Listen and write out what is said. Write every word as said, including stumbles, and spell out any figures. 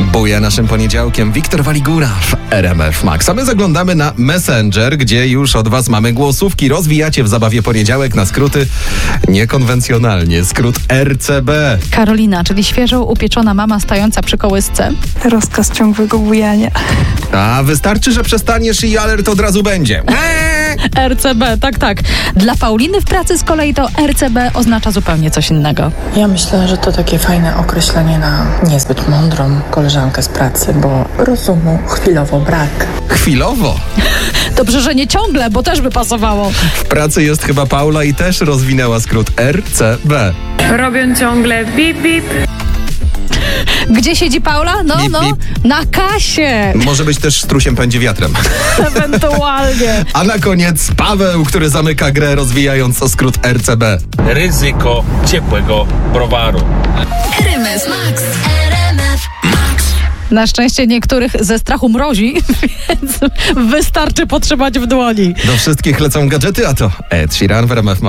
Buja naszym poniedziałkiem Wiktor Waligura w R M F Max. A my zaglądamy na Messenger, gdzie już od was mamy głosówki. Rozwijacie w zabawie poniedziałek na skróty niekonwencjonalnie. Skrót R C B. Karolina, czyli świeżo upieczona mama stająca przy kołysce. Rozkaz ciągłego bujania. A wystarczy, że przestaniesz i alert od razu będzie. R C B, tak, tak. Dla Pauliny w pracy z kolei to R C B oznacza zupełnie coś innego. Ja myślę, że to takie fajne określenie na niezbyt mądrą koleżankę z pracy, bo rozumu chwilowo brak. Chwilowo. Dobrze, że nie ciągle, bo też by pasowało. W pracy jest chyba Paula i też rozwinęła skrót R C B. Robią ciągle bip, bip. Gdzie siedzi Paula? No, Bip, no, bip. na kasie. Może być też strusiem pędzi wiatrem. Ewentualnie. A na koniec Paweł, który zamyka grę, rozwijając skrót R C B. Ryzyko ciepłego browaru. R M F Max. R M F Max. Na szczęście niektórych ze strachu mrozi, więc wystarczy potrzymać w dłoni. Do wszystkich lecą gadżety, a to Ed Sheeran w R M F Max.